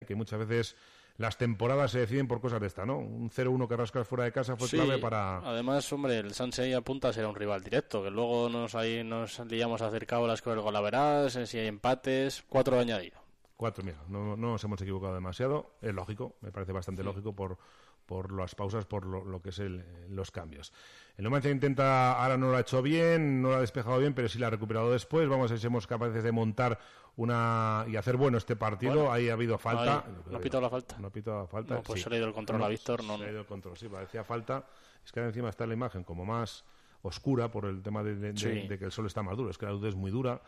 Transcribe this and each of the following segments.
que muchas veces las temporadas se deciden por cosas de esta, ¿no? Un 0-1 que rascas fuera de casa fue clave para... Además, hombre, el Sanse ahí apunta a ser un rival directo, que luego nos liamos a hacer cábalas con el golaveras, si hay empates, 4 de añadido. 4, mira, no nos hemos equivocado demasiado, es lógico, me parece bastante lógico por las pausas, por lo que es los cambios. El Numancia intenta, ahora no lo ha hecho bien, no lo ha despejado bien, pero sí lo ha recuperado después. Vamos a ver si somos capaces de montar y hacer bueno este partido. Bueno, ahí ha habido falta. ¿No ha pitado la falta? No ha pitado la falta. No, pues se le ha ido el control a Víctor. Se le ha ido el control, sí, parecía falta. Es que encima está la imagen como más oscura por el tema de que el sol está más duro. Es que la luz es muy dura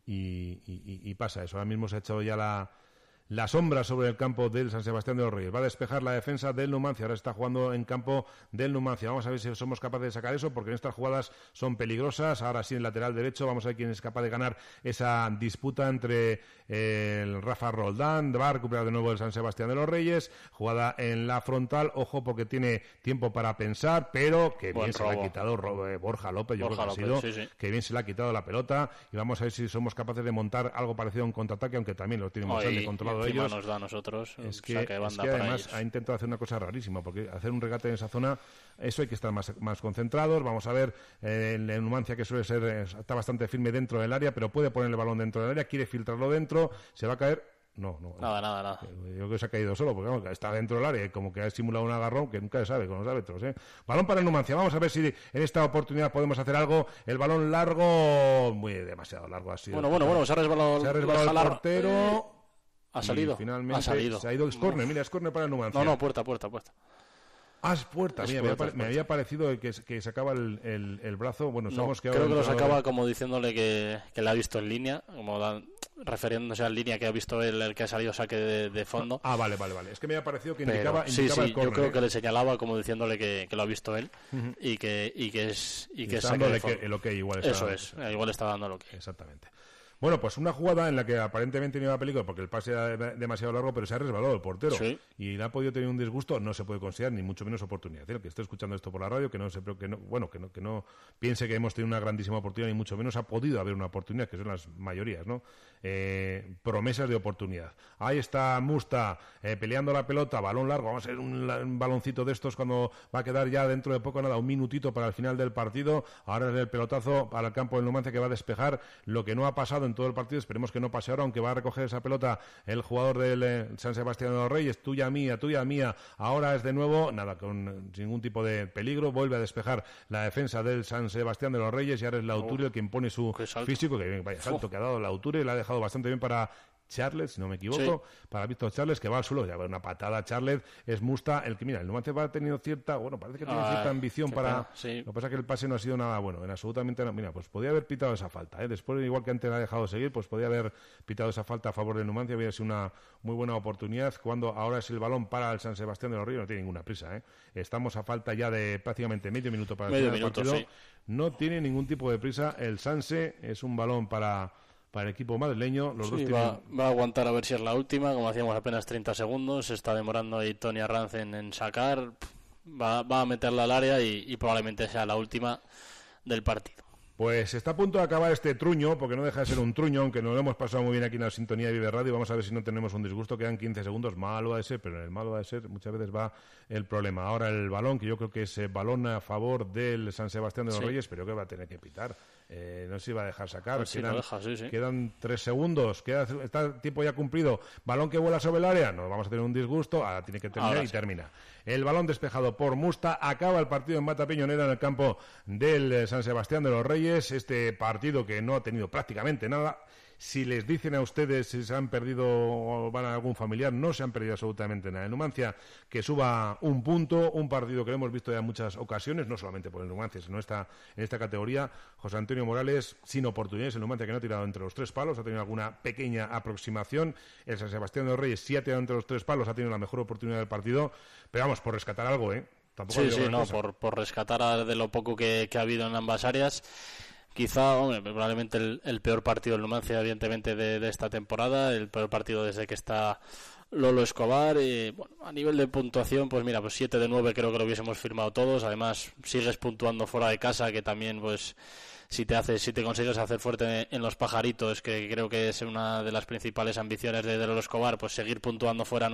y pasa eso. Ahora mismo se ha echado ya la sombra sobre el campo del San Sebastián de los Reyes. Va a despejar la defensa del Numancia. Ahora está jugando en campo del Numancia. Vamos a ver si somos capaces de sacar eso, porque en estas jugadas son peligrosas. Ahora sí, en lateral derecho. Vamos a ver quién es capaz de ganar esa disputa entre el Rafa Roldán. Va a recuperar de nuevo el San Sebastián de los Reyes. Jugada en la frontal. Ojo, porque tiene tiempo para pensar, pero que bien se le ha quitado Borja López. Que bien se le ha quitado la pelota. Y vamos a ver si somos capaces de montar algo parecido a un contraataque, aunque también lo tienen bastante controlado. Ellos. Nos da a nosotros es que además ha intentado hacer una cosa rarísima, porque hacer un regate en esa zona, eso hay que estar más concentrados. Vamos a ver el Numancia, que suele ser, está bastante firme dentro del área, pero puede poner el balón dentro del área, quiere filtrarlo dentro, se va a caer. No. Nada. Yo creo que se ha caído solo, porque vamos, está dentro del área, como que ha simulado un agarrón que nunca se sabe con los árbitros, ¿eh? Balón para el Numancia. Vamos a ver si en esta oportunidad podemos hacer algo. El balón largo, demasiado largo ha sido. Bueno, se ha resbalado el portero. Ha salido. Y finalmente se ha ido el córner. Mira, es córner para el Numancia. No, puerta. Ah, es puerta. Mira, me había parecido que sacaba el brazo. Bueno, sabemos que creo que lo sacaba como diciéndole que la ha visto en línea, refiriéndose a la línea que ha visto el que ha salido saque de fondo. Vale. Es que me había parecido que indicaba el córner. Yo creo que le señalaba como diciéndole que lo ha visto él y que es saque de fondo. El OK igual está. Eso es, igual está dando el OK. Exactamente. Bueno, pues una jugada en la que aparentemente no iba peligro porque el pase era demasiado largo, pero se ha resbalado el portero y le ha podido tener un disgusto. No se puede considerar ni mucho menos oportunidad. El que esté escuchando esto por la radio, que no piense que hemos tenido una grandísima oportunidad, ni mucho menos ha podido haber una oportunidad, que son las mayorías, ¿no? Promesas de oportunidad. Ahí está Musta peleando la pelota, balón largo. Vamos a ver un baloncito de estos cuando va a quedar ya dentro de poco, nada, un minutito para el final del partido. Ahora es el pelotazo para el campo del Numancia, que va a despejar lo que no ha pasado en todo el partido. Esperemos que no pase ahora, aunque va a recoger esa pelota el jugador del San Sebastián de los Reyes. Tuya mía. Ahora es de nuevo, nada, sin ningún tipo de peligro. Vuelve a despejar la defensa del San Sebastián de los Reyes y ahora es Lauturi el que impone su físico, que vaya salto que ha dado Lauturi, le ha dejado bastante bien para Charles, si no me equivoco, para Víctor Charles, que va al suelo, ya va una patada a Charles. Es Musta el que, mira, el Numancia ha tenido parece que tiene cierta ambición para... Lo que pasa es que el pase no ha sido nada bueno, absolutamente nada. Mira, pues podía haber pitado esa falta, después, igual que antes la ha dejado seguir, pues podía haber pitado esa falta a favor del Numancia, hubiera sido una muy buena oportunidad, cuando ahora es el balón para el San Sebastián de los Ríos, no tiene ninguna prisa, Estamos a falta ya de prácticamente medio minuto para el final del partido. No tiene ningún tipo de prisa el Sanse, es un balón para el equipo madrileño. Los dos va a aguantar a ver si es la última, como hacíamos apenas 30 segundos, se está demorando ahí Tony Arranz en sacar, va a meterla al área y probablemente sea la última del partido. Pues está a punto de acabar este truño, porque no deja de ser un truño, aunque nos lo hemos pasado muy bien aquí en la sintonía de Vive Radio. Vamos a ver si no tenemos un disgusto, quedan 15 segundos, malo ha de ser, pero en el malo ha de ser muchas veces va el problema. Ahora el balón, que yo creo que es balón a favor del San Sebastián de los Reyes, pero que va a tener que pitar. No se iba a dejar sacar. Quedan 3 segundos, está el tiempo ya cumplido. Balón que vuela sobre el área, no vamos a tener un disgusto, ahora tiene que terminar y termina. El balón despejado por Musta, acaba el partido en Mata Peñonera en el campo del San Sebastián de los Reyes. Este partido que no ha tenido prácticamente nada. Si les dicen a ustedes si se han perdido o van a algún familiar, no se han perdido absolutamente nada. El Numancia que suba un punto, un partido que lo hemos visto ya en muchas ocasiones, no solamente por el Numancia, sino en esta categoría. José Antonio Morales sin oportunidades, el Numancia que no ha tirado entre los 3 palos, ha tenido alguna pequeña aproximación. El San Sebastián de los Reyes sí ha tirado entre los 3 palos, ha tenido la mejor oportunidad del partido, pero vamos, por rescatar algo, Tampoco por rescatar de lo poco que ha habido en ambas áreas. Quizá, probablemente el peor partido del Numancia, evidentemente, de esta temporada, el peor partido desde que está Lolo Escobar. A nivel de puntuación, pues 7 de 9 creo que lo hubiésemos firmado todos. Además, sigues puntuando fuera de casa, que también, pues, si te consigues hacer fuerte en los pajaritos, que creo que es una de las principales ambiciones de Lolo Escobar, pues seguir puntuando fuera